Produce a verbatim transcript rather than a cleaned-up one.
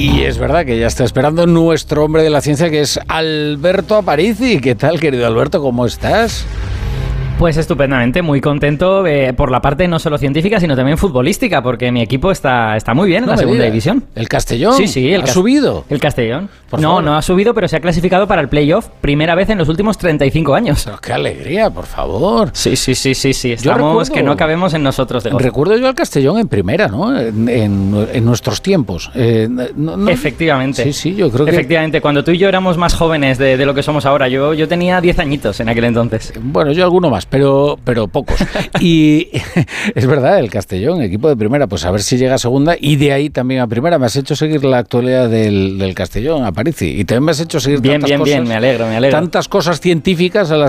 Y es verdad que ya está esperando nuestro hombre de la ciencia, que es Alberto Aparici. ¿Qué tal, querido Alberto? ¿Cómo estás? Pues estupendamente, muy contento eh, por la parte no solo científica, sino también futbolística, porque mi equipo está, está muy bien en no la segunda digas. división. ¿El Castellón? Sí, sí. El ¿Ha Cas- subido? El Castellón. Por no, favor. no ha subido, pero se ha clasificado para el playoff, primera vez en los últimos treinta y cinco años. Pero qué alegría, por favor. Sí, sí, sí, sí, sí. Yo Estamos recuerdo- que no cabemos en nosotros de gozo. Recuerdo yo al Castellón en primera, ¿no? En, en- en nuestros tiempos. Eh, no- no- Efectivamente. Sí, sí, yo creo que... Efectivamente, cuando tú y yo éramos más jóvenes de, de lo que somos ahora, yo, yo tenía diez añitos en aquel entonces. Bueno, yo alguno más, pero, pero pocos. Y es verdad, el Castellón, equipo de primera, pues a ver si llega a segunda y de ahí también a primera. Me has hecho seguir la actualidad del, del Castellón, Aparici. Y también me has hecho seguir Bien, tantas bien, cosas, bien, me alegro, me alegro. tantas cosas científicas a las